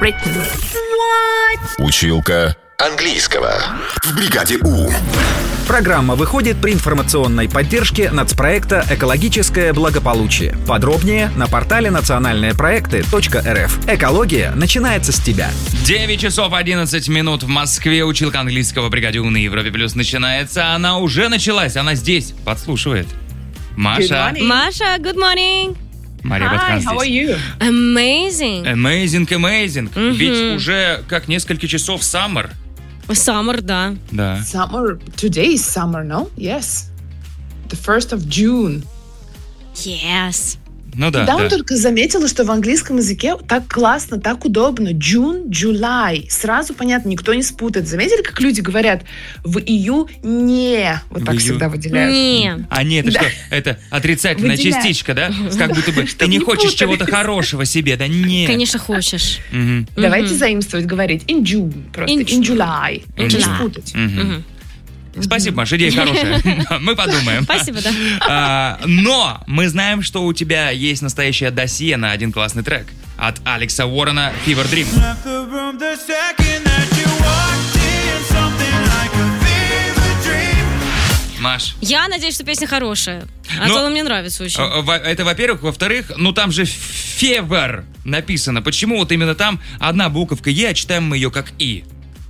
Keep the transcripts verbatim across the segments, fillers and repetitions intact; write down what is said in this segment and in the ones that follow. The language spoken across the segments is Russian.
written. What? Училка английского в бригаде У. Программа выходит при информационной поддержке нацпроекта «Экологическое благополучие». Подробнее на портале национальные проекты точка эр эф. Экология начинается с тебя. девять часов одиннадцать минут в Москве. Училка английского в бригаде У на Европе Плюс начинается. Она уже началась, она здесь, подслушивает. Маша. Маша, good morning. Мария Батхан здесь. How are you? Amazing. Amazing, amazing. Мгм. Ведь уже как несколько часов summer. Summer, да. Да. Summer. Today is summer, no? Yes. The first of June. Yes. Ну да, Да, да. он только заметила, что в английском языке так классно, так удобно. June, July. Сразу понятно, никто не спутает. Заметили, как люди говорят в июне? Вот В так ию- всегда выделяют. Не. А нет, это Да. что? Это отрицательная Выделяет. частичка, да? Как будто бы ты Чтоб не не хочешь путались. чего-то хорошего себе, да? Нет. Конечно, хочешь. Мгм. Давайте заимствовать, говорить in June. Просто In in, June. July. In Не July. спутать. Мгм. Спасибо, Маша, идея хорошая. Мы подумаем. Спасибо, да. А, но мы знаем, что у тебя есть настоящее досье на один классный трек от Алекса Уоррена «Fever Dream». Left the room the second that you walked in, something like a fever dream. Маш, Я надеюсь, что песня хорошая. А Ну, то она мне нравится очень. э, во- это во-первых. Во-вторых, ну там же «Fever» написано. Почему вот именно там одна буковка «Е», а читаем мы ее как «И»?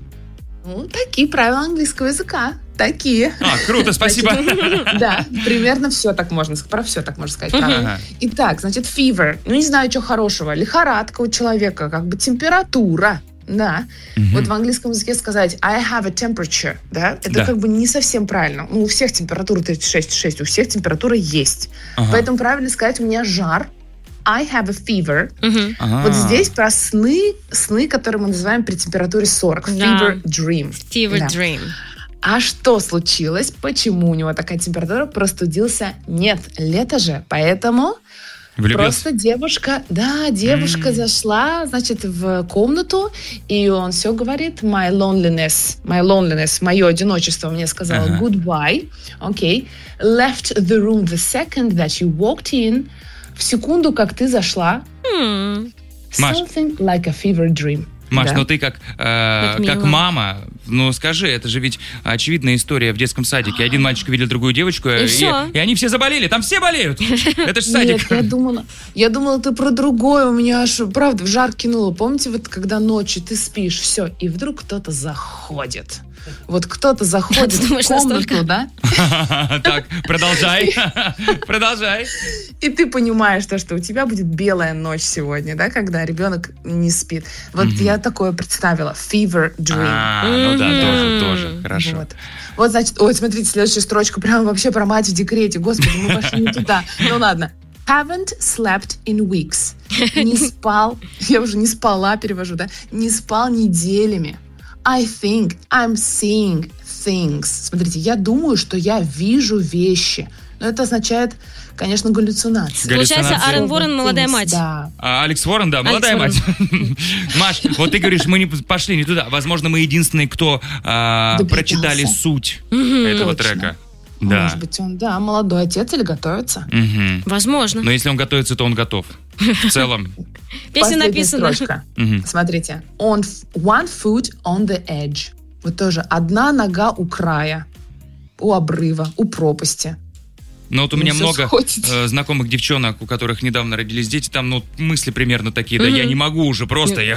Ну, такие правила английского языка. Такие. А, круто, спасибо. Да, примерно все так можно сказать. Про все так можно сказать. правда. Ага. Итак, значит, fever. Ну, не знаю, что хорошего. Лихорадка у человека, как бы температура. Да. Вот в английском языке сказать I have a temperature, да, это Да. как бы не совсем правильно. Ну, у всех температура тридцать шесть и шесть, у всех температура есть. Ага. Поэтому правильно сказать у меня жар. I have a fever. Мгм. Ага. Вот здесь про сны, сны, которые мы называем при температуре сорок. Да. Fever dream. Fever Да. Dream. А что случилось? Почему у него такая температура? Простудился? Нет, лето же. Поэтому Влюбился? просто девушка, да, девушка зашла, значит, в комнату, и он все говорит. My loneliness, my loneliness, мое одиночество мне сказала Ага. goodbye. Окей. Left the room the second that you walked in. В секунду, как ты зашла. М. Маш. Something like a fever dream. Маш, Да. ну ты как, э, Как как мило. мама, ну скажи, это же ведь очевидная история в детском садике. Один мальчик видел другую девочку, И и, всё. и они все заболели. Там все болеют. Это же садик. Нет, я думала, я думала, ты про другое. У меня аж, правда, в жар кинуло. Помните, вот когда ночью ты спишь, все, и вдруг кто-то заходит. Вот кто-то заходит Ты думаешь, в комнату, настолько? да? Так, продолжай. Продолжай. И ты понимаешь, то, что у тебя будет белая ночь сегодня, да, когда ребенок не спит. Вот я такое представила. Fever dream. А, ну да, Мгм. тоже, тоже. Хорошо. Вот. Вот, значит, ой, смотрите, следующая строчка прямо вообще про мать в декрете. Господи, мы пошли не туда. Ну ладно. Haven't slept in weeks. Не спал, я уже не спала, перевожу, да? Не спал неделями. I think I'm seeing things. Смотрите, я думаю, что я вижу вещи. Но это означает, конечно, галлюцинации. Получается, Галлюцинации. Аарон Уоррен молодая Things, мать. Да. А, Алекс Уоррен, да, молодая Алекс мать. Маш, вот ты говоришь, мы не пошли не туда. Возможно, мы единственные, кто а, Догадался. прочитали суть этого Точно. трека. Да. Может быть, он, да, молодой отец или готовится. Мгм. Возможно. Но если он готовится, то он готов. В целом. Песня Последняя написана. строчка. Мгм. Смотрите. On f- one foot on the edge. Вот тоже одна нога у края, у обрыва, у пропасти. Ну вот у Ну, меня всё много сходится. э, знакомых девчонок, у которых недавно родились дети, там, ну, мысли примерно такие, да я не могу уже, просто я,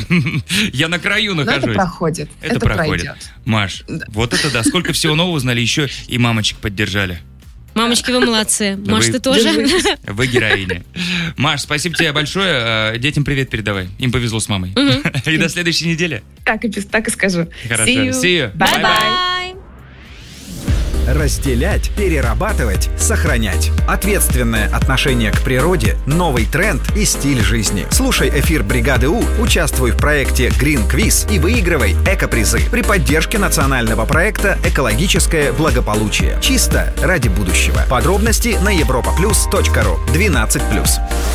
я на краю Но это нахожусь. проходит. Это Это, проходит. пройдет. Маш, вот это да, сколько всего нового узнали, еще и мамочек поддержали. Мамочки, вы молодцы. Да Может, вы- ты тоже? Вы героиня. Маш, спасибо тебе большое. э, Детям привет передавай. Им повезло с мамой. И до следующей недели. Так и, пис- так и скажу. Хорошо. See you. See you. Bye-bye. Bye-bye. Разделять, перерабатывать, сохранять. Ответственное отношение к природе, новый тренд и стиль жизни. Слушай эфир «Бригады У», участвуй в проекте Green Quiz и выигрывай эко-призы при поддержке национального проекта «Экологическое благополучие». Чисто ради будущего. Подробности на европа плюс точка ру. двенадцать плюс.